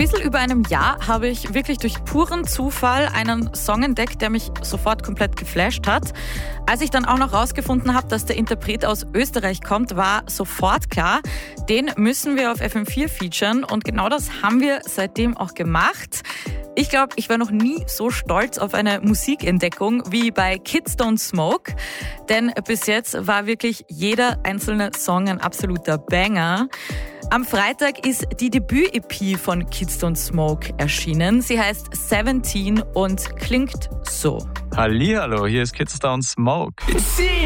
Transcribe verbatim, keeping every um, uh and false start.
bisschen über einem Jahr habe ich wirklich durch puren Zufall einen Song entdeckt, der mich sofort komplett geflasht hat. Als ich dann auch noch rausgefunden habe, dass der Interpret aus Österreich kommt, war sofort klar, den müssen wir auf F M vier featuren und genau das haben wir seitdem auch gemacht. Ich glaube, ich war noch nie so stolz auf eine Musikentdeckung wie bei Kids Don't Smoke, denn bis jetzt war wirklich jeder einzelne Song ein absoluter Banger. Am Freitag ist die Debüt-E P von Kids Don't Smoke erschienen. Sie heißt siebzehn und klingt so. Hallihallo, hier ist Kids Don't Smoke.